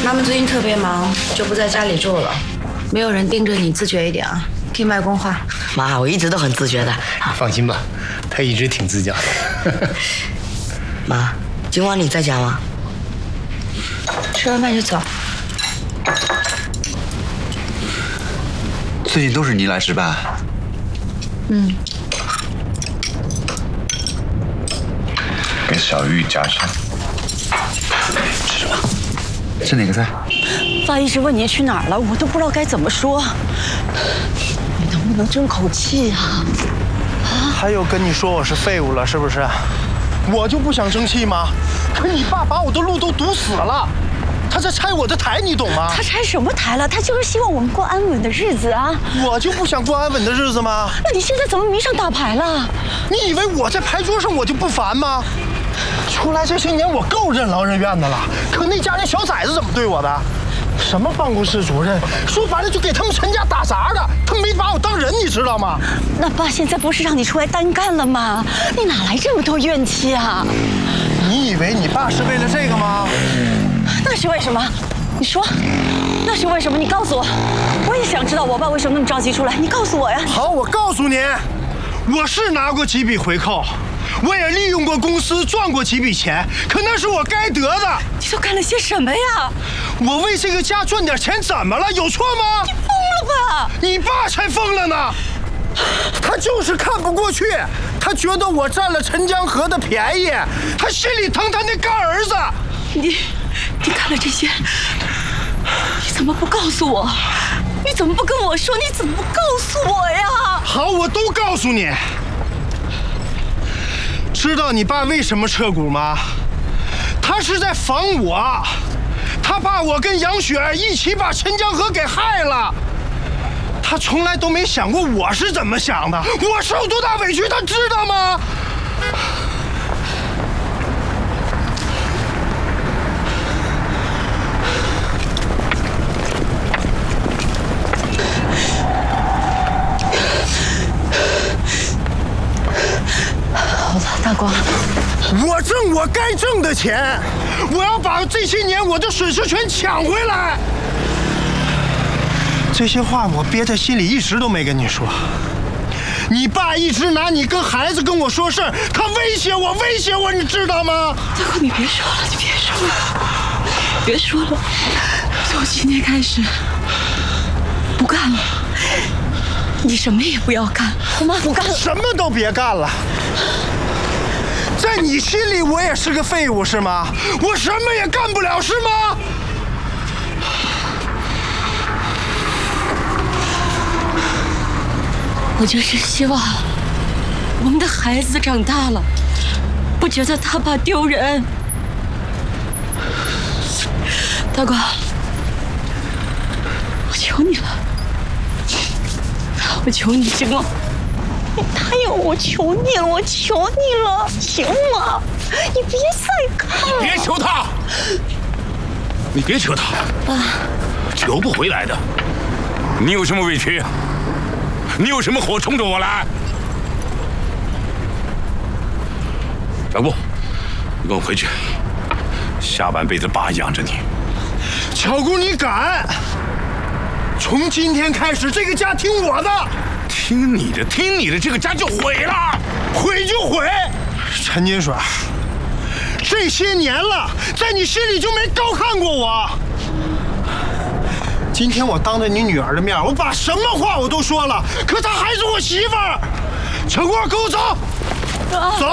妈妈最近特别忙，就不在家里住了，没有人盯着你，自觉一点啊。听外公话。 妈，我一直都很自觉的。 放心吧，他一直挺自觉的。 妈，今晚你在家吗？ 吃完饭就走。 最近都是你来值班。给小玉加餐。吃什么？吃哪个菜？ 爸一直问你去哪儿了，我都不知道该怎么说。你能不能争口气啊？ 他又跟你说我是废物了，是不是？我就不想争气吗？可你爸把我的路都堵死了，他在拆我的台，你懂吗？ 他拆什么台了？他就是希望我们过安稳的日子啊！ 我就不想过安稳的日子吗？ 那你现在怎么迷上打牌了？ 你以为我在牌桌上我就不烦吗？出来这些年我够任劳任怨的了，可那家人小崽子怎么对我的？什么办公室主任，说白了就给他们陈家打杂的，他们没把我当人，你知道吗？ 那爸现在不是让你出来单干了吗？你哪来这么多怨气啊？ 你以为你爸是为了这个吗？ 那是为什么？你说，那是为什么？你告诉我，我也想知道我爸为什么那么着急出来。你告诉我呀！ 好，我告诉你，我是拿过几笔回扣，我也利用过公司赚过几笔钱，可那是我该得的。 你都干了些什么呀？ 我为这个家赚点钱怎么了？有错吗？ 你疯了吧？ 你爸才疯了呢！他就是看不过去，他觉得我占了陈江河的便宜，他心里疼他那干儿子。 你干了这些，你怎么不告诉我？你怎么不跟我说？你怎么不告诉我呀？ 好，我都告诉你。知道你爸为什么撤股吗？他是在防我，他怕我跟杨雪一起把陈江河给害了。他从来都没想过我是怎么想的，我受多大委屈他知道吗？ 好了，大光， 我挣我该挣的钱，我要把这些年我的损失全抢回来。这些话我憋在心里，一直都没跟你说。你爸一直拿你跟孩子跟我说事儿，他威胁我，你知道吗？ 大光，你别说了，你别说了，别说了。从今天开始，不干了。你什么也不要干，好吗？不干了， 什么都别干了。在你心里，我也是个废物是吗？我什么也干不了是吗？ 我就是希望我们的孩子长大了，不觉得他爸丢人。大光，我求你了，我求你行吗？你答应我，求你了，我求你了，行吗？你别再看了。 别求他，你别求他，求不回来的。你有什么委屈？你有什么火冲着我来？小顾，你跟我回去，下半辈子爸养着你。 巧姑，你敢？从今天开始，这个家听我的。 听你的，这个家就毁了， 毁就毁。陈金水，这些年了，在你心里就没高看过我。今天我当着你女儿的面，我把什么话我都说了，可她还是我媳妇儿。巧姑，跟我走，走。